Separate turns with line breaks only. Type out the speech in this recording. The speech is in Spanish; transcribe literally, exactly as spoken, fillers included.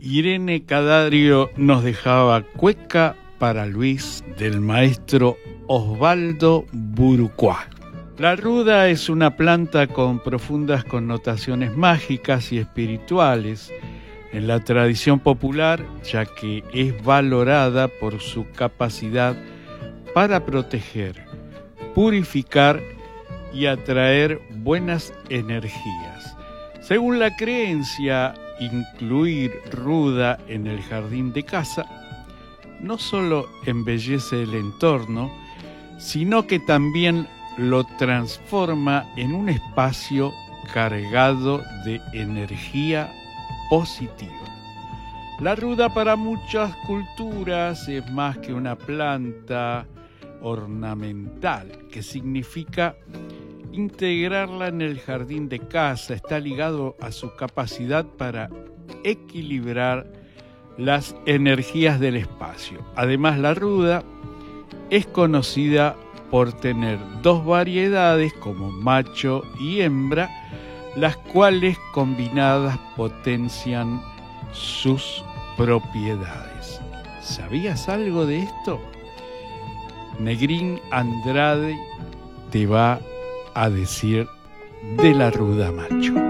Irene Cadario nos dejaba Cueca para Luis del maestro Osvaldo Burucuá. La ruda es una planta con profundas connotaciones mágicas y espirituales en la tradición popular, ya que es valorada por su capacidad para proteger, purificar y atraer buenas energías. Según la creencia, incluir ruda en el jardín de casa no solo embellece el entorno, sino que también lo transforma en un espacio cargado de energía positiva. La ruda para muchas culturas es más que una planta ornamental, que significa integrarla en el jardín de casa. Está ligado a su capacidad para equilibrar las energías del espacio. Además, la ruda es conocida por tener dos variedades como macho y hembra, las cuales combinadas potencian sus propiedades. ¿Sabías algo de esto? Negrín Andrade te va a decir de la ruda macho.